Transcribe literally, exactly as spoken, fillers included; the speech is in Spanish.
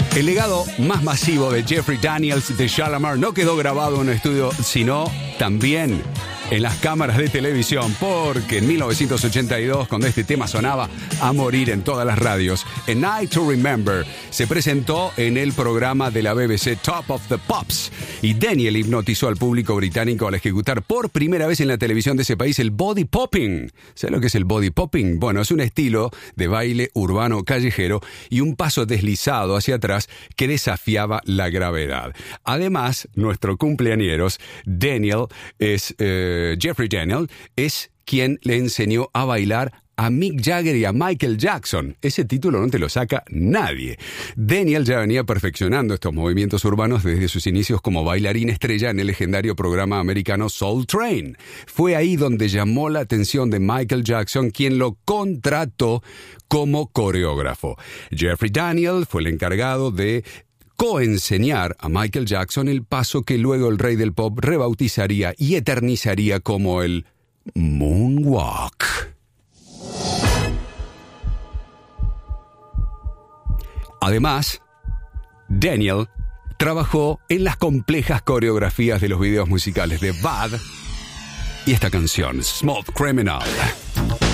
El legado más masivo de Jeffrey Daniels de Shalamar no quedó grabado en un estudio, sino también en las cámaras de televisión, porque en mil novecientos ochenta y dos, cuando este tema sonaba a morir en todas las radios, A Night to Remember se presentó en el programa de la B B C Top of the Pops, y Daniel hipnotizó al público británico al ejecutar por primera vez en la televisión de ese país el body popping. ¿Sabes lo que es el body popping? Bueno, es un estilo de baile urbano callejero y un paso deslizado hacia atrás que desafiaba la gravedad. Además, nuestro cumpleañeros, Daniel, es... Eh, Jeffrey Daniel es quien le enseñó a bailar a Mick Jagger y a Michael Jackson. Ese título no te lo saca nadie. Daniel ya venía perfeccionando estos movimientos urbanos desde sus inicios como bailarín estrella en el legendario programa americano Soul Train. Fue ahí donde llamó la atención de Michael Jackson, quien lo contrató como coreógrafo. Jeffrey Daniel fue el encargado de coenseñar a Michael Jackson el paso que luego el rey del pop rebautizaría y eternizaría como el Moonwalk. Además, Daniel trabajó en las complejas coreografías de los videos musicales de Bad y esta canción, Smooth Criminal.